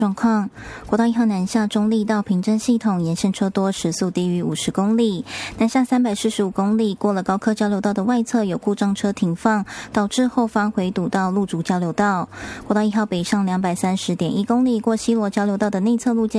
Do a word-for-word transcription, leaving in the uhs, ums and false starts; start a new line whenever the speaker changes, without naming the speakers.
状况，国道一号南下中立到平镇系统沿线车多，时速低于五十公里。南下三百四十五公里，过了高科交流道的外侧有故障车停放，导致后方回堵到路竹交流道。国道一号北上两百三十点一公里，过西螺交流道的内侧路肩